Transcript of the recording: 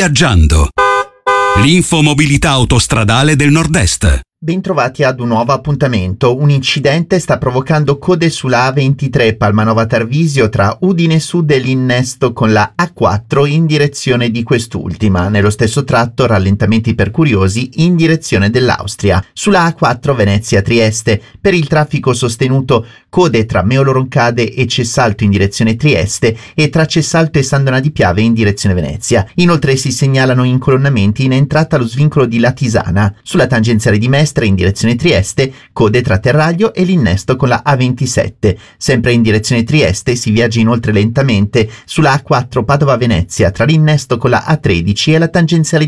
Viaggiando. L'infomobilità autostradale del Nord-Est. Bentrovati ad un nuovo appuntamento. Un incidente sta provocando code sulla A23 Palmanova Tarvisio tra Udine Sud e l'innesto con la A4 in direzione di quest'ultima. Nello stesso tratto rallentamenti per curiosi in direzione dell'Austria. Sulla A4 Venezia Trieste per il traffico sostenuto code tra Meolo Roncade e Cessalto in direzione Trieste e tra Cessalto e San Donà di Piave in direzione Venezia. Inoltre si segnalano incolonnamenti in entrata allo svincolo di Latisana. Sulla tangenziale di Mestre in direzione Trieste, code tra Terraglio e l'innesto con la A27. Sempre in direzione Trieste si viaggia inoltre lentamente sulla A4 Padova-Venezia tra l'innesto con la A13 e la tangenziale